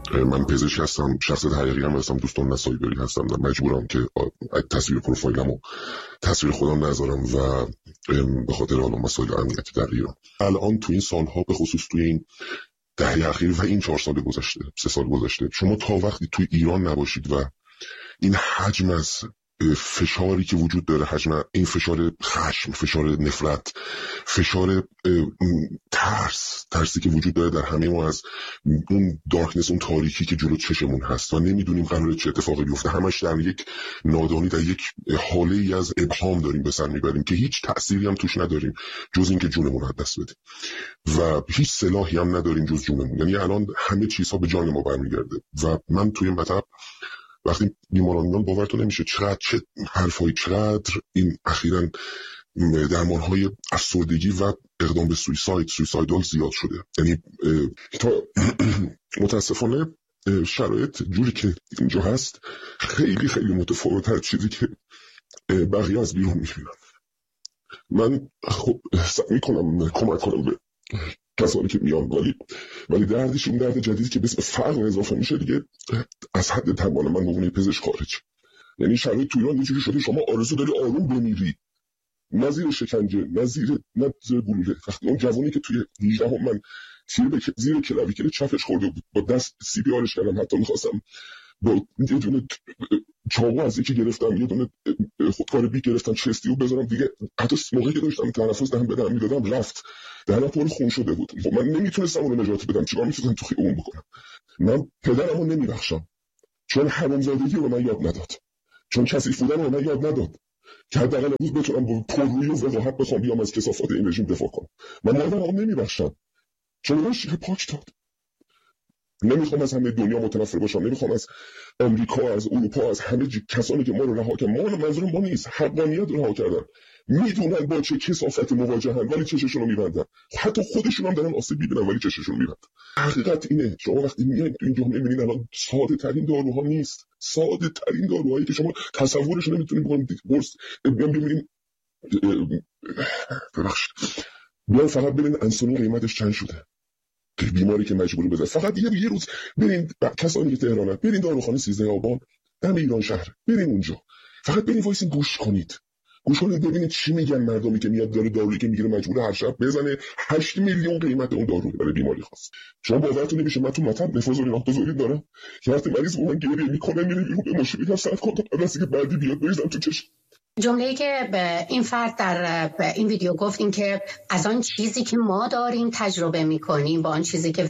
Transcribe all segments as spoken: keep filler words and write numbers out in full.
من پزشک هستم، شخص حقیقی هم هستم، دوستان نسایبری هستم و مجبورم که تصویر پروفایلم و تصویر خودم نذارم و به خاطر حالا مسائل امنیتی در ایران. الان تو این سالها به خصوص توی این دهه اخیر و این چهار سال گذشته، سه سال گذشته، شما تا وقتی توی ایران نباشید و این حجم از فشاری که وجود داره، حجم این فشار خشم، فشار نفرت، فشار ترس، ترسی که وجود داره در همه ما از اون دارکنس، اون تاریکی که جلو چشمون هست و نمیدونیم قراره چه اتفاقی بیفته، همش در یک نادانی، در یک حاله ای از ابهام داریم به سر میبریم که هیچ تأثیری هم توش نداریم جز این که جونمون از دست بدیم و هیچ سلاحی هم نداریم جز جونمون. یعنی الان همه چیزها به جان ما برمیگرده و من توی مطب وقتی بیماران میان باورتون نمیشه چقدر چه حرفایی، چقدر این اخیراً درمانهای افسردگی و اقدام به سویساید سویسایدال زیاد شده. یعنی تا متاسفانه شرایط جوری که اینجا هست خیلی خیلی متفاوت از چیزی که بقیه از بیرون میبینن. من خب سعی میکنم کمک کنم به کسانی که میان، ولی ولی دردش اون درد جدیدی که به اسم فقر اضافه میشه دیگه از حد توان من به عنوان پزشک خارج. یعنی شرایط تو ایران یه جوری شده شما آرزو داری آروم بمیری، نه زیر شکنجه، نه زیر نه زیر گلوله. وقتی اون جوانی که توی هجده هم من تیر به زیر کلاویکل چپش خورده بود، با دست سی پی آرش کردم، حتی میخواستم با یه دونه چاقو از یکی گرفتم، یه دونه خودکار بی گرفتم چستی و بذارم دیگه، حتی موقعی که داشتم تنفس دهم بدم میدادم رفت دهنم پر خون شده بود. خب من نمیتونستم اون رو نجات بدم، چیکار میتونستم تو خیابون بکنم؟ من پدرمو نمیبخشم چون حرامزادگی رو من یاد نداد، چون کثیف بودن رو من یاد نداد که حداقل امروز بتونم با پررویی و وقاحت بخوام بیام از کثافات این رژیم دفاع کنم. من مادرمو نمیبخشم چون اون شیخ پاک داد. نمیخوام از همه دنیا متنفر باشم، نمیخوام از امریکا، از اروپا، از همه کسانی که ما رو رها کردن. ما منظورم ما نیست، حقانیت رها کردن، میدونن با چه کثافتی مواجهن ولی چششون رو میبندن، حتی خودشون هم دارن آسیب میبینن ولی چششون رو میبندن. حقیقت اینه. شما وقتی میایید تو این جامعه میبینید الان ساده ترین داروها نیست، ساده ترین داروهایی که شما تصورش نمیتونید بکنید. برس بیان ببینید، ببخشید، بیان فقط ببینید انسولین قیمتش چند شده، بیماری که مجبور بزنه. فقط یه یه روز برین کسانی که تهرانن، برین داروخانه سیزده آبان دم ایران شهر، برین اونجا، فقط برین وایسین گوش کنید، گوش کنید ببینید چی میگن مردمی که میاد داره دارویی که میگیره مجبور هر شب بزنه هشت میلیون قیمت اون دارو برای بیماری خاص. شما باورتون نمیشه من تو مطب نفوذ و بزرگی دارم که وقتی مریض من گریه میکنه میره بیرون به مشکلی هم صرف کنم تا قبل که بعدی بیاد بریزم تو چشم. جمله‌ای که این فرد در این ویدیو گفت این که از آن چیزی که ما داریم تجربه می‌کنیم با آن چیزی که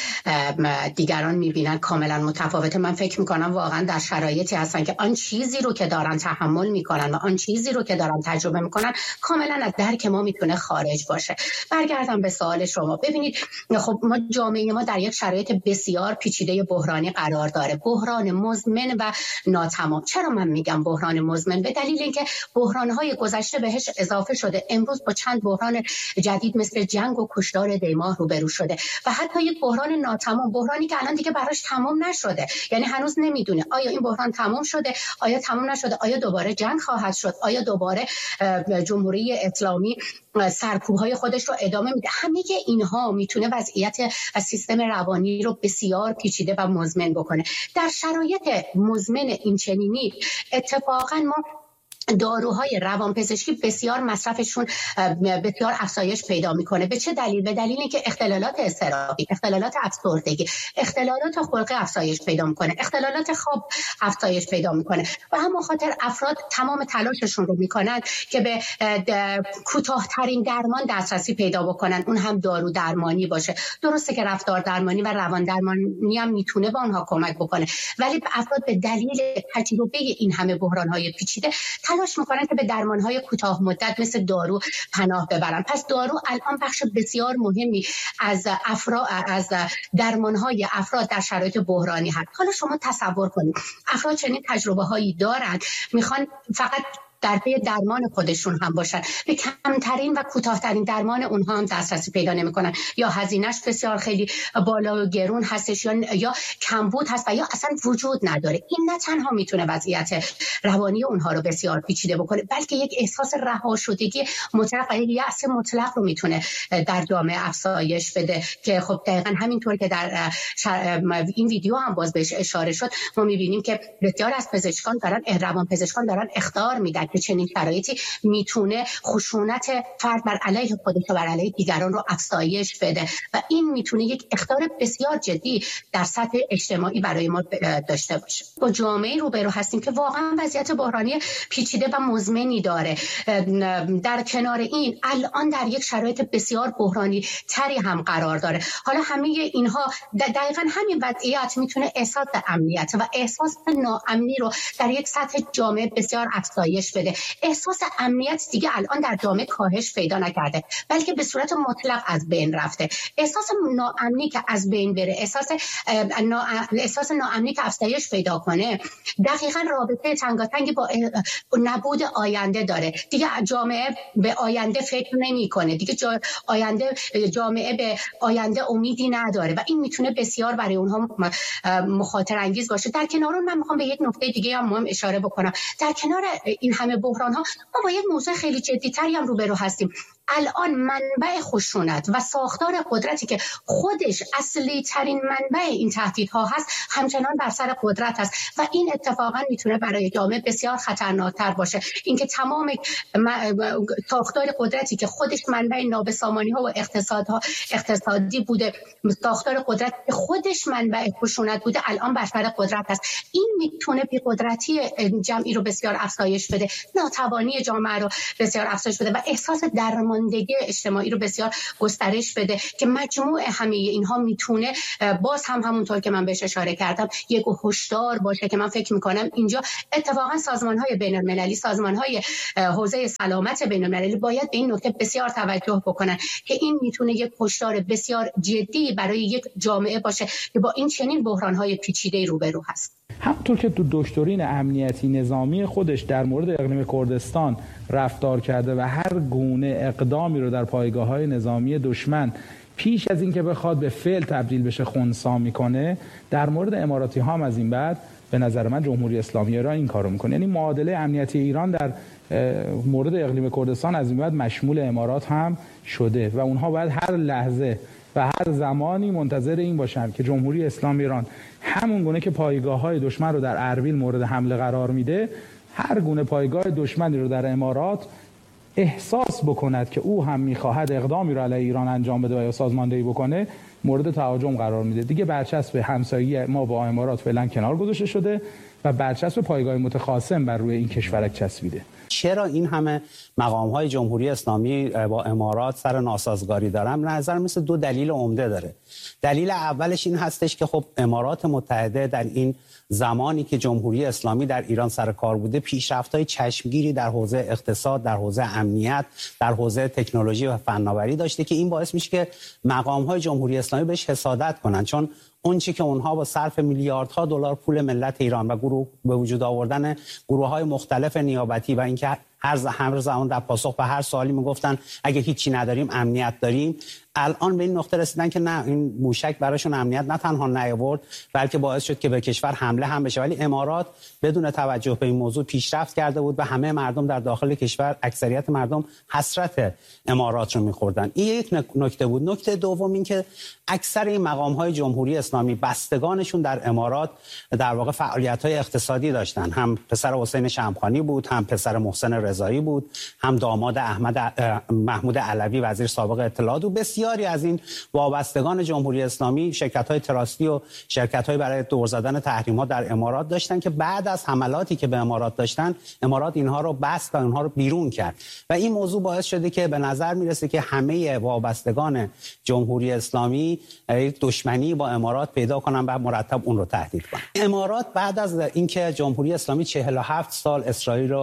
دیگران می‌بینن کاملا متفاوته. من فکر می‌کنم واقعا در شرایطی هستن که آن چیزی رو که دارن تحمل می‌کنن و آن چیزی رو که دارن تجربه می‌کنن کاملا از درک ما میتونه خارج باشه. برگردم به سوال شما. ببینید خب ما جامعه ما در یک شرایط بسیار پیچیده بحرانی قرار داره، بحران مزمن و ناتمام. چرا من میگم بحران مزمن؟ به دلیل اینکه بحران‌های گذشته بهش اضافه شده، امروز با چند بحران جدید مثل جنگ و کشتار دیماه روبرو شده و حتی یک بحران ناتمام، بحرانی که الان دیگه براش تمام نشده. یعنی هنوز نمیدونه آیا این بحران تمام شده، آیا تمام نشده، آیا دوباره جنگ خواهد شد، آیا دوباره جمهوری اسلامی سرکوب‌های خودش رو ادامه میده. همه اینها میتونه وضعیت و سیستم روانی رو بسیار پیچیده و مزمن بکنه. در شرایط مزمن این چنینی اتفاقا ما داروهای روانپزشکی بسیار مصرفشون بسیار افزایش پیدا میکنه. به چه دلیل؟ به دلیل اینکه اختلالات اضطرابی، اختلالات افسردگی، اختلالات خلقی افزایش پیدا میکنه، اختلالات خواب افزایش پیدا میکنه و همون خاطر افراد تمام تلاششون رو میکنن که به کوتاه‌ترین درمان دسترسی پیدا بکنن، اون هم دارو درمانی باشه. درسته که رفتار درمانی و روان درمانی هم میتونه به اونها کمک بکنه، ولی افراد به دلیل تجربه این همه بحران‌های پیچیده تلاش میکنن که به درمانهای کوتاه مدت مثل دارو پناه ببرن. پس دارو الان بخش بسیار مهمی از افراد از درمانهای افراد در شرایط بحرانی هست. حالا شما تصور کنید افراد چنین تجربه هایی دارن، میخوان فقط در پی درمان خودشون هم باشن، به کمترین و کوتاه‌ترین درمان اونها هم دسترسی پیدا نمی‌کنن، یا هزینه‌اش بسیار خیلی بالا و گرون هستش، یا یا کمبود هست و یا اصلا وجود نداره. این نه تنها میتونه وضعیت روانی اونها رو بسیار پیچیده بکنه، بلکه یک احساس رها شدگی مطلق و یک یأس مطلق رو میتونه در جامعه افزایش بده که خب دقیقاً همینطور که در این ویدیو هم باز بهش اشاره شد، ما میبینیم که بسیار از پزشکان دارن روان پزشکان دارن اخطار میدن که چنین شرایطی میتونه خشونت فرد بر علیه خودش و بر علیه دیگران رو افزایش بده و این میتونه یک اخطار بسیار جدی در سطح اجتماعی برای ما داشته باشه. با جامعه روبرو هستیم که واقعا وضعیت بحرانی پیچیده و مزمنی داره. در کنار این الان در یک شرایط بسیار بحرانی تری هم قرار داره. حالا همه اینها دقیقاً همین وضعیت میتونه احساس امنیت و احساس ناامنی رو در یک سطح جامعه بسیار افزایش بده. احساس امنیت دیگه الان در جامعه کاهش پیدا نکرده، بلکه به صورت مطلق از بین رفته. احساس ناامنی که از بین بره، احساس نا... احساس ناامنی که افزایش پیدا کنه، دقیقاً رابطه تنگاتنگی با نبود آینده داره. دیگه جامعه به آینده فکر نمی‌کنه، دیگه جا... آینده جامعه به آینده امیدی نداره و این میتونه بسیار برای اونها مخاطر انگیز باشه. در کنار اون من میخوام به یک نکته دیگه هم مهم اشاره بکنم. در کنار این همه بحران ها ما با یک موضوع خیلی جدی تری هم روبرو هستیم. الان منبع خشونت و ساختار قدرتی که خودش اصلی ترین منبع این تهدیدها هست همچنان بر سر قدرت است و این اتفاقا میتونه برای جامعه بسیار خطرناکتر باشه. اینکه تمام ساختار قدرتی که خودش منبع نابسامانی ها و اقتصادها اقتصادی بوده، ساختار قدرت که خودش منبع خشونت بوده، الان بر سر قدرت است. این میتونه بی‌قدرتی جمعی رو بسیار افزایش بده، ناتوانی جامعه رو بسیار افزایش بده و احساس درماندگی اجتماعی رو بسیار گسترش بده که مجموع همه اینها میتونه باز هم همونطور که من بهش اشاره کردم یک هشدار باشه که من فکر میکنم اینجا اتفاقا سازمان‌های بین‌المللی، سازمان‌های حوزه سلامت بین‌المللی باید به این نکته بسیار توجه بکنن که این میتونه یک هشدار بسیار جدی برای یک جامعه باشه که با این چنین بحران‌های پیچیده روبرو هست. همونطور که تو دکترین امنیتی نظامی خودش در مورد اقلیم کردستان رفتار کرده و هر گونه اقدامی رو در پایگاه‌های نظامی دشمن پیش از اینکه بخواد به فعل تبدیل بشه خنثی میکنه، در مورد اماراتی ها هم از این بعد به نظر من جمهوری اسلامی ایران این کارو میکنه. یعنی معادله امنیتی ایران در مورد اقلیم کردستان از این بعد مشمول امارات هم شده و اونها باید هر لحظه و هر زمانی منتظر این باشن که جمهوری اسلامی ایران همون گونه که پایگاه‌های دشمن رو در اربیل مورد حمله قرار میده، هر گونه پایگاه دشمنی رو در امارات احساس بکند که او هم میخواهد اقدامی رو علیه ایران انجام بده و یا سازماندهی بکنه، مورد تهاجم قرار میده. دیگه برچسب همسایگی ما با امارات فعلا کنار گذاشته شده و برچسب پایگاه متخاصم بر روی این کشورک چسبیده. چرا این همه مقام‌های جمهوری اسلامی با امارات سر ناسازگاری دارن؟ نظر مثل دو دلیل عمده داره. دلیل اولش این هستش که خب امارات متحده در این زمانی که جمهوری اسلامی در ایران سر کار بوده پیشرفت‌های چشمگیری در حوزه اقتصاد، در حوزه امنیت، در حوزه تکنولوژی و فناوری داشته که این باعث میشه که مقام‌های جمهوری اسلامی بهش حسادت کنن، چون اون چی که اونها با صرف میلیاردها دلار پول ملت ایران و گروه به وجود آوردن گروه‌های مختلف نیابتی و اینکه هر هر زمان در پاسخ به هر سوالی میگفتن اگه هیچی نداریم امنیت داریم، الان به این نقطه رسیدن که نه، این موشک براشون امنیت نه تنها نیاورد بلکه باعث شد که به کشور حمله هم بشه. ولی امارات بدون توجه به این موضوع پیشرفت کرده بود و همه مردم در داخل کشور، اکثریت مردم حسرت امارات رو می‌خوردن. این یک نکته بود. نکته دوم این که اکثر این مقام‌های جمهوری اسلامی بستگانشون در امارات در واقع فعالیت‌های اقتصادی داشتن. هم پسر حسین شمخانی بود، هم پسر محسن رضایی بود، هم داماد احمد محمود علوی وزیر سابق اطلاعات و بسیاری از این وابستگان جمهوری اسلامی شرکت‌های تراستی و شرکت‌های برای دور زدن تحریم‌ها در امارات داشتن که بعد از حملاتی که به امارات داشتن، امارات اینها رو بست و اونها رو بیرون کرد و این موضوع باعث شده که به نظر میرسه که همه وابستگان جمهوری اسلامی دشمنی با امارات پیدا کنن و مرتب اون رو تهدید کنن. امارات بعد از اینکه جمهوری اسلامی چهل و هفت سال اسرائیل رو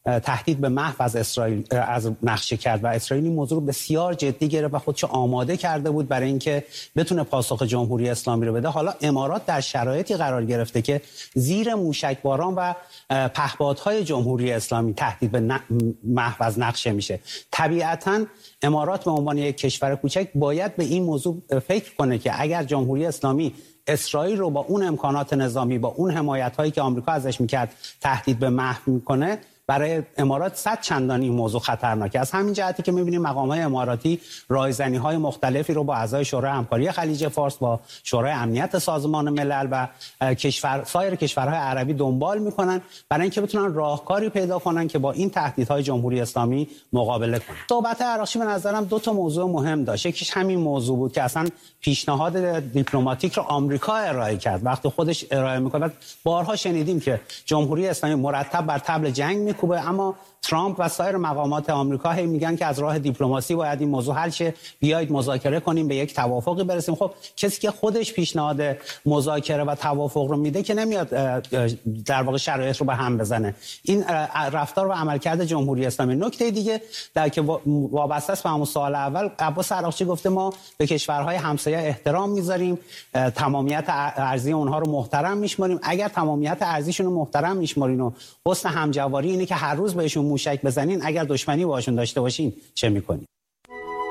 تهدید به محو از اسرائیل از نقشه کرد و اسرائیل این موضوع رو بسیار جدی گرفت و خودشو آماده کرده بود برای اینکه بتونه پاسخ جمهوری اسلامی رو بده. حالا امارات در شرایطی قرار گرفته که زیر موشکباران و پهپادهای جمهوری اسلامی تهدید به محو از نقشه میشه. طبیعتاً امارات به عنوان یک کشور کوچک باید به این موضوع فکر کنه که اگر جمهوری اسلامی اسرائیل رو با اون امکانات نظامی، با اون حمایت‌هایی که آمریکا ازش میکرد تهدید به محو میکنه، برای امارات صد چندان این موضوع خطرناکه. از همین جهتی که می‌بینیم مقام‌های اماراتی رایزنی‌های مختلفی رو با اعضای شورای همکاری خلیج فارس، با شورای امنیت سازمان ملل و کشور سایر کشورهای عربی دنبال می‌کنن برای اینکه بتونن راهکاری پیدا کنن که با این تهدیدهای جمهوری اسلامی مقابله کنن. صحبت عراقچی به نظرم دو تا موضوع مهم داشت. یکیش همین موضوع بود که اصلا پیشنهاد دیپلماتیک رو آمریکا ارائه کرد. وقتی خودش ارائه می‌کنه، بارها شنیدیم که جمهوری اسلامی مرتب بر طبل جنگ میکوبه، اما ترامپ و سایر مقامات آمریکا هی میگن که از راه دیپلماسی باید این موضوع حل شه، بیایید مذاکره کنیم، به یک توافقی برسیم. خب کسی که خودش پیشنهاد مذاکره و توافق رو میده که نمیاد در واقع شرایط رو به هم بزنه. این رفتار و عملکرد جمهوری اسلامی. نکته دیگه در که وابسته است به همون سوال اول، عباس عراقچی گفته ما به کشورهای همسایه احترام میذاریم، تمامیت ارضی اونها رو محترم میشماریم. اگر تمامیت ارضیشون رو محترم میشمارین و حسن همجواری اینه که هر روز بهشون موشک بزنین، اگر دشمنی باشون داشته باشین چه میکنین؟